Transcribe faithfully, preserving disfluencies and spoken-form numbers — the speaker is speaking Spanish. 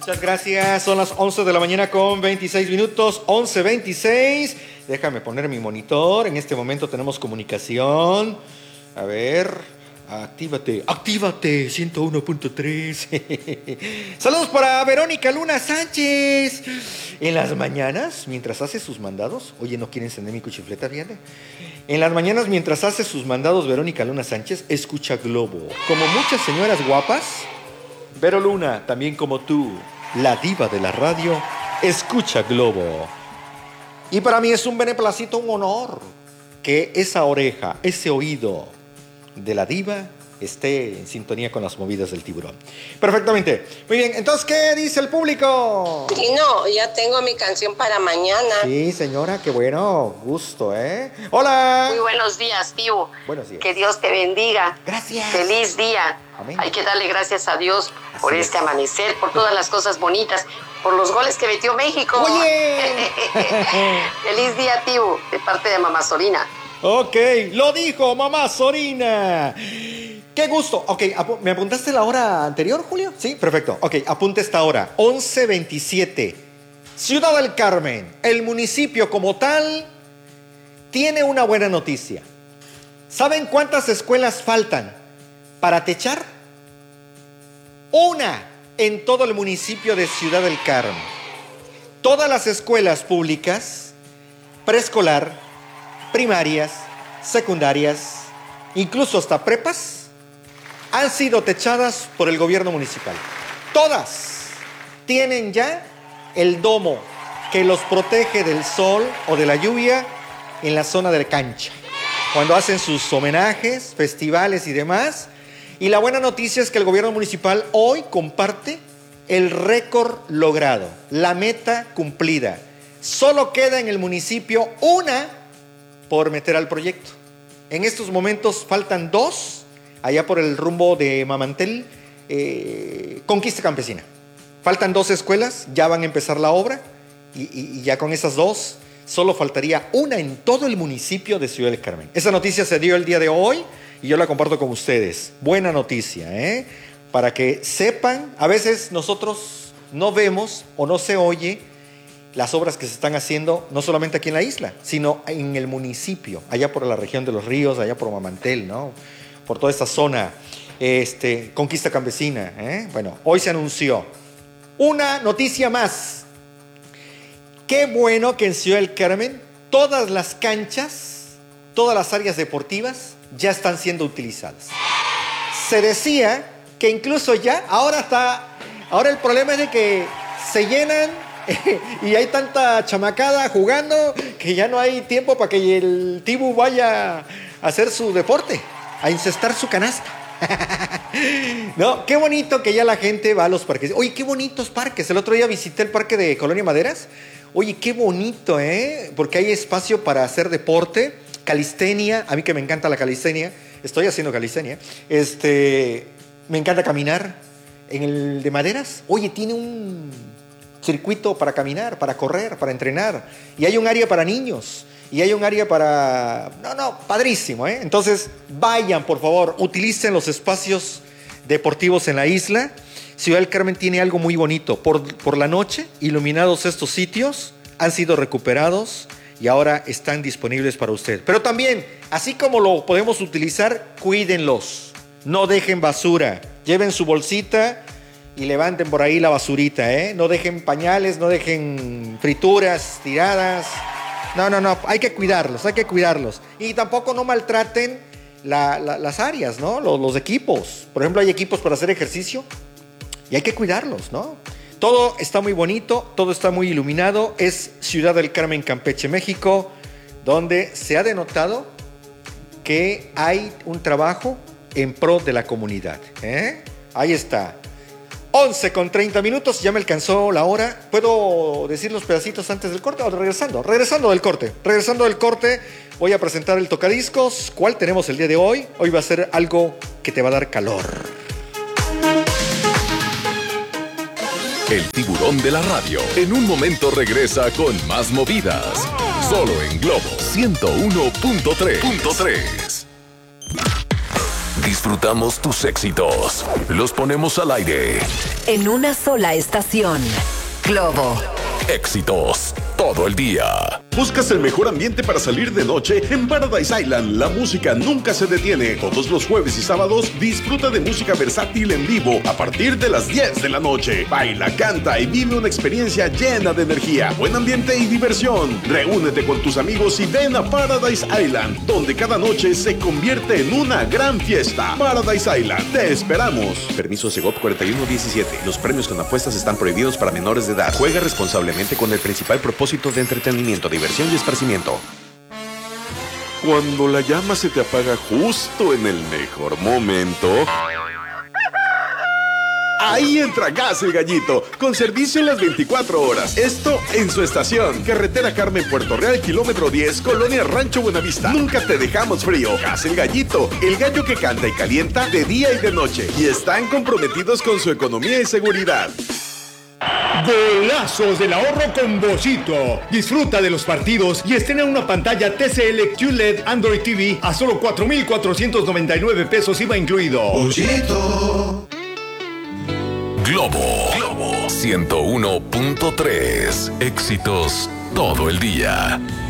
Muchas gracias. Son las once de la mañana con veintiséis minutos. once veintiséis. Déjame poner mi monitor. En este momento tenemos comunicación. A ver. Actívate. Actívate. ciento uno punto tres. Saludos para Verónica Luna Sánchez. En las mañanas, mientras hace sus mandados. Oye, ¿no quiere encender mi cuchifleta? Fíjate. En las mañanas, mientras hace sus mandados, Verónica Luna Sánchez escucha Globo. Como muchas señoras guapas, Vero Luna, también como tú, la diva de la radio, escucha Globo. Y para mí es un beneplácito, un honor, que esa oreja, ese oído de la diva esté en sintonía con las movidas del tiburón. Perfectamente. Muy bien, entonces, ¿qué dice el público? Y no, ya tengo mi canción para mañana. Sí, señora, qué bueno, gusto, ¿eh? ¡Hola! Muy buenos días, tío. Buenos días. Que Dios te bendiga. Gracias. Feliz día. Amén. Hay que darle gracias a Dios Así por es. este amanecer, por todas las cosas bonitas, por los goles que metió México. ¡Oye! Feliz día, tío, de parte de Mamá Sorina. Ok, lo dijo mamá Sorina. ¡Qué gusto! Ok, ¿me apuntaste la hora anterior, Julio? Sí, perfecto. Ok, apunte esta hora. once veintisiete. Ciudad del Carmen, el municipio como tal, tiene una buena noticia. ¿Saben cuántas escuelas faltan para techar? Una en todo el municipio de Ciudad del Carmen. Todas las escuelas públicas, preescolar, primarias, secundarias, incluso hasta prepas, han sido techadas por el gobierno municipal. Todas tienen ya el domo que los protege del sol o de la lluvia en la zona de la cancha, cuando hacen sus homenajes, festivales y demás. Y la buena noticia es que el gobierno municipal hoy comparte el récord logrado, la meta cumplida. Solo queda en el municipio una por meter al proyecto. En estos momentos faltan dos, allá por el rumbo de Mamantel, eh, Conquista Campesina. Faltan dos escuelas, ya van a empezar la obra, y, y, y ya con esas dos, solo faltaría una en todo el municipio de Ciudad del Carmen. Esa noticia se dio el día de hoy, y yo la comparto con ustedes. Buena noticia, ¿eh? Para que sepan, a veces nosotros no vemos o no se oye las obras que se están haciendo, no solamente aquí en la isla, sino en el municipio, allá por la región de los ríos, allá por Mamantel, ¿no? Por toda esta zona, este, Conquista Campesina, ¿eh? Bueno, hoy se anunció una noticia más. Qué bueno que en Ciudad del Carmen todas las canchas, todas las áreas deportivas ya están siendo utilizadas. Se decía que incluso ya, ahora está, ahora el problema es de que se llenan y hay tanta chamacada jugando que ya no hay tiempo para que el Tibu vaya a hacer su deporte, a incestar su canasta. No, qué bonito que ya la gente va a los parques. Oye, qué bonitos parques. El otro día visité el parque de Colonia Maderas. Oye, qué bonito, ¿eh? Porque hay espacio para hacer deporte, calistenia. A mí que me encanta la calistenia. Estoy haciendo calistenia. Este, me encanta caminar. En el de Maderas, oye, tiene un circuito para caminar, para correr, para entrenar. Y hay un área para niños. Y hay un área para... No, no, padrísimo, ¿eh? Entonces, vayan, por favor, utilicen los espacios deportivos en la isla. Ciudad del Carmen tiene algo muy bonito. Por, por la noche, iluminados estos sitios, han sido recuperados y ahora están disponibles para usted. Pero también, así como lo podemos utilizar, cuídenlos. No dejen basura. Lleven su bolsita y levanten por ahí la basurita, ¿eh? No dejen pañales, no dejen frituras tiradas. No, no, no, hay que cuidarlos, hay que cuidarlos. Y tampoco no maltraten la, la, las áreas, ¿no? Los, los equipos. Por ejemplo, hay equipos para hacer ejercicio y hay que cuidarlos, ¿no? Todo está muy bonito, todo está muy iluminado. Es Ciudad del Carmen, Campeche, México, donde se ha denotado que hay un trabajo en pro de la comunidad, ¿eh? Ahí está. once con treinta minutos, ya me alcanzó la hora. ¿Puedo decir los pedacitos antes del corte o regresando? Regresando del corte. Regresando del corte, voy a presentar el tocadiscos. ¿Cuál tenemos el día de hoy? Hoy va a ser algo que te va a dar calor. El tiburón de la radio. En un momento regresa con más movidas. Solo en Globo ciento uno punto tres. disfrutamos tus éxitos. Los ponemos al aire. En una sola estación. Globo. Éxitos todo el día. ¿Buscas el mejor ambiente para salir de noche? En Paradise Island, la música nunca se detiene. Todos los jueves y sábados, disfruta de música versátil en vivo a partir de las diez de la noche. Baila, canta y vive una experiencia llena de energía, buen ambiente y diversión. Reúnete con tus amigos y ven a Paradise Island, donde cada noche se convierte en una gran fiesta. Paradise Island, te esperamos. Permiso Segov cuarenta y uno diecisiete. Los premios con apuestas están prohibidos para menores de edad. Juega responsablemente con el principal propósito de entretenimiento, diversión y esparcimiento. Cuando la llama se te apaga justo en el mejor momento, ahí entra Gas El Gallito, con servicio las veinticuatro horas. Esto en su estación, Carretera Carmen, Puerto Real, kilómetro diez, Colonia Rancho Buenavista. Nunca te dejamos frío. Gas El Gallito, el gallo que canta y calienta de día y de noche. Y están comprometidos con su economía y seguridad. Golazos del ahorro con Bollito. Disfruta de los partidos y estrena una pantalla T C L Q L E D Android T V a solo cuatro mil cuatrocientos noventa y nueve pesos I V A incluido. Bollito. Globo. Globo ciento uno punto tres. Éxitos todo el día.